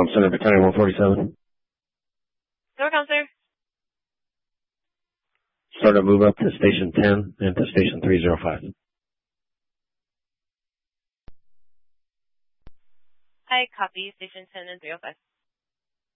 Center Battalion 147. SOARCOM, sir. Start a move up to Station 10 and to Station 305. I copy Station 10 and 305.